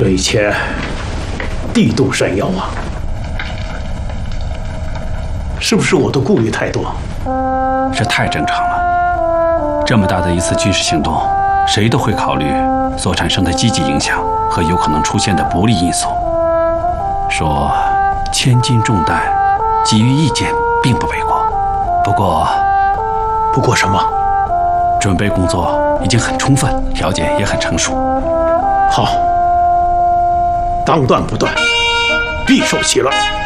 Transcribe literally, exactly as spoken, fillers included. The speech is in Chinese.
这一切地动山摇啊！是不是我的顾虑太多？ 这太正常了。这么大的一次军事行动，谁都会考虑所产生的积极影响和有可能出现的不利因素。说千斤重担，给予意见并不为过。不过， 不过什么？ 准备工作已经很充分，条件也很成熟。 好，当断不断，必受其乱。